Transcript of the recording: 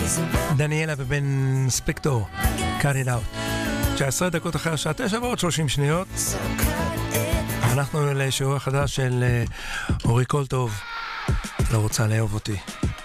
דניאלה ובן ספקטור, Cut It Out. 19 דקות אחרי השעה 9 ועוד 30 שניות. אנחנו לשיעור החדש של אורי קולטוב, לא רוצה לאהוב אותי.